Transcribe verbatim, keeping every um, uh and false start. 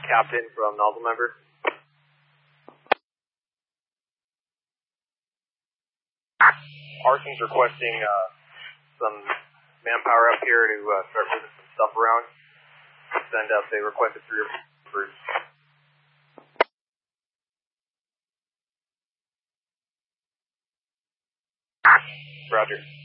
Captain from Nozzle Member. Arson's requesting uh, some manpower up here to uh, start moving some stuff around. Send up, they requested three members. Roger.